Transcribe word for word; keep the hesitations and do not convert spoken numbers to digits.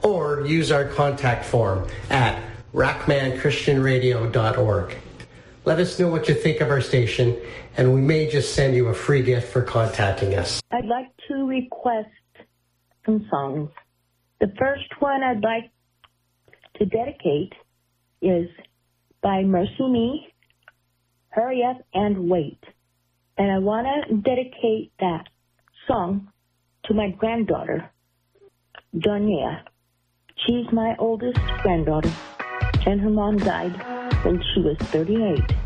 or use our contact form at rackman christian radio dot org. Let us know what you think of our station, and we may just send you a free gift for contacting us. I'd like to request some songs. The first one I'd like to dedicate is by Mercy Me, Hurry Up and Wait. And I want to dedicate that song to my granddaughter, Donia. She's my oldest granddaughter, and her mom died when she was thirty-eight.